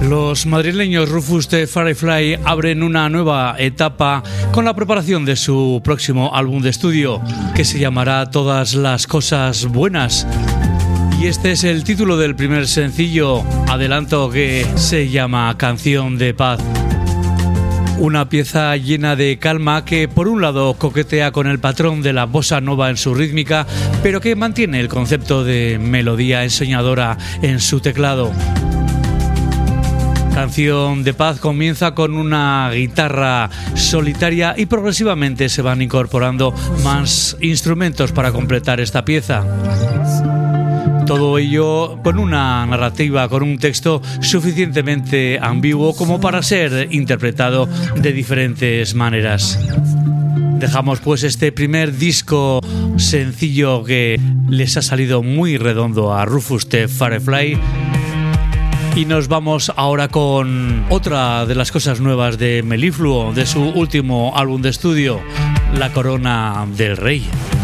Los madrileños Rufus The Firefly abren una nueva etapa con la preparación de su próximo álbum de estudio, que se llamará Todas las cosas buenas. Y este es el título del primer sencillo, adelanto, que se llama Canción de Paz. Una pieza llena de calma que por un lado coquetea con el patrón de la bossa nova en su rítmica, pero que mantiene el concepto de melodía ensoñadora en su teclado. Canción de Paz comienza con una guitarra solitaria y progresivamente se van incorporando más instrumentos para completar esta pieza. Todo ello con una narrativa, con un texto suficientemente ambiguo como para ser interpretado de diferentes maneras. Dejamos pues este primer disco sencillo que les ha salido muy redondo a Rufus The Firefly. Y nos vamos ahora con otra de las cosas nuevas de Melifluo, de su último álbum de estudio, La Corona del Rey.